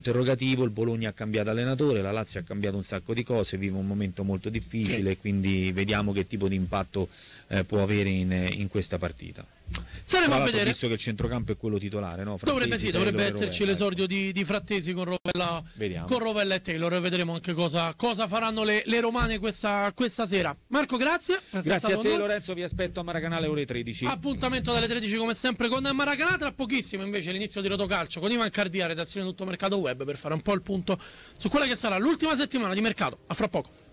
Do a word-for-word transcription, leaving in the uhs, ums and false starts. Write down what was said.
interrogativo, il Bologna ha cambiato allenatore, la Lazio ha cambiato un sacco di cose, vive un momento molto difficile, sì. Quindi vediamo che tipo di impatto eh, può avere in, in questa partita. Saremo a vedere. Visto che il centrocampo è quello titolare, no? Frattesi, dovrebbe, sì, dovrebbe Taylor, esserci Rovella, l'esordio ecco. di, di Frattesi con Rovella, con Rovella e Taylor. Vedremo anche cosa, cosa faranno le, le romane questa, questa sera. Marco, grazie. Grazie a te, Lorenzo. Vi aspetto a Maracanale ore tredici. Appuntamento dalle tredici come sempre con Maracanale. Tra pochissimo invece l'inizio di Rotocalcio con Ivan Cardia, redazione Tutto Mercato Web, per fare un po' il punto su quella che sarà l'ultima settimana di mercato. A fra poco.